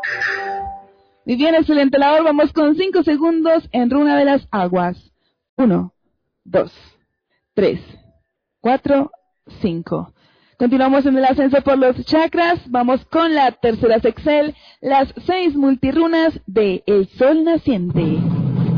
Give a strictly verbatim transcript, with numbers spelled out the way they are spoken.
Muy bien, excelente labor. Vamos con cinco segundos en runa de las aguas. Uno, dos, tres, cuatro, cinco. Continuamos en el ascenso por los chakras. Vamos con la tercera sexel, las seis multirunas de El Sol Naciente.